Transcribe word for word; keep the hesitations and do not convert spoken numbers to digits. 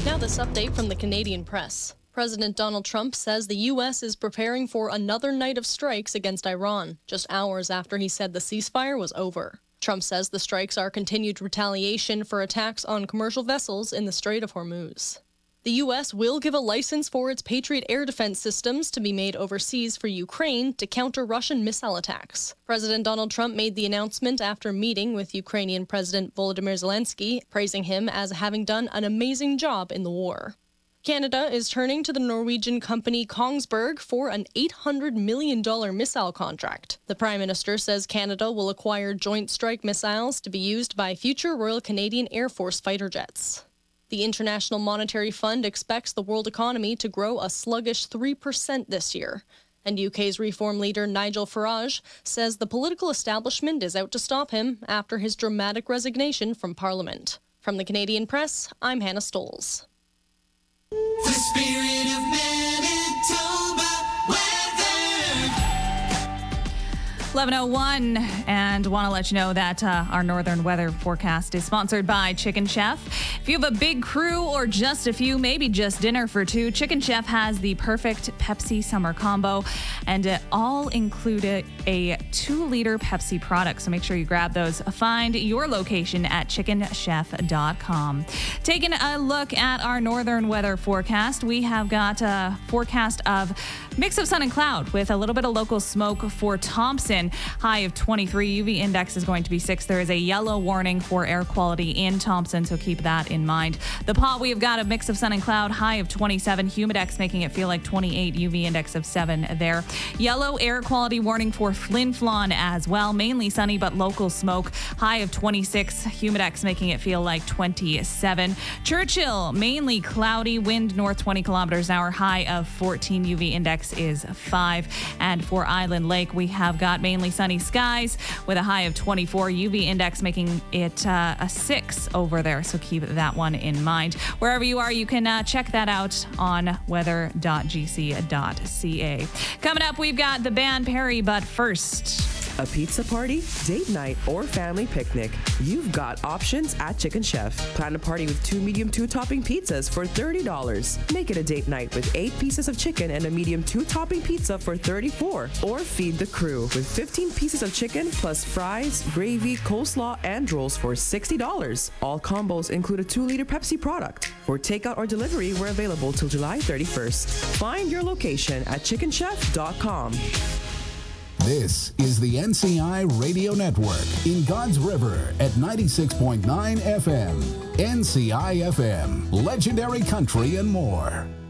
Now this update from the Canadian press. President Donald Trump says the U S is preparing for another night of strikes against Iran, just hours after he said the ceasefire was over. Trump says the strikes are continued retaliation for attacks on commercial vessels in the Strait of Hormuz. The U S will give a license for its Patriot air defense systems to be made overseas for Ukraine to counter Russian missile attacks. President Donald Trump made the announcement after meeting with Ukrainian President Volodymyr Zelensky, praising him as having done an amazing job in the war. Canada is turning to the Norwegian company Kongsberg for an eight hundred million dollars missile contract. The Prime Minister says Canada will acquire Joint Strike missiles to be used by future Royal Canadian Air Force fighter jets. The International Monetary Fund expects the world economy to grow a sluggish three percent this year. And U K's Reform leader Nigel Farage says the political establishment is out to stop him after his dramatic resignation from Parliament. From the Canadian Press, I'm Hannah Stoles. The spirit of Manitoba weather. eleven oh one, and want to let you know that uh, our northern weather forecast is sponsored by Chicken Chef. If you have a big crew or just a few, maybe just dinner for two, Chicken Chef has the perfect Pepsi summer combo, and it all included a two-liter Pepsi product, so make sure you grab those. Find your location at chicken chef dot com. Taking a look at our northern weather forecast, we have got a forecast of mix of sun and cloud with a little bit of local smoke for Thompson. High of twenty-three. U V index is going to be six. There is a yellow warning for air quality in Thompson, so keep that in mind. The Paw, we have got a mix of sun and cloud. High of twenty-seven. Humidex making it feel like twenty-eight. U V index of seven there. Yellow air quality warning for Flin Flon as well. Mainly sunny, but local smoke. High of twenty-six. Humidex making it feel like twenty-seven. Churchill, mainly cloudy. Wind north twenty kilometers an hour. High of fourteen. U V index is five. And for Island Lake, we have got mainly sunny skies with a high of twenty-four. U V index making it uh, a six over there, so keep that one in mind. Wherever you are, you can uh, check that out on weather dot g c dot c a. Coming up, we've got the band Perry, but first... A pizza party, date night, or family picnic. You've got options at Chicken Chef. Plan a party with two medium two-topping pizzas for thirty dollars. Make it a date night with eight pieces of chicken and a medium two-topping pizza for thirty-four dollars. Or feed the crew with fifteen pieces of chicken plus fries, gravy, coleslaw, and rolls for sixty dollars. All combos include a two-liter Pepsi product. For takeout or delivery, we're available till July thirty-first. Find your location at chicken chef dot com. This is the N C I Radio Network in God's River at ninety-six point nine F M. N C I F M, legendary country and more.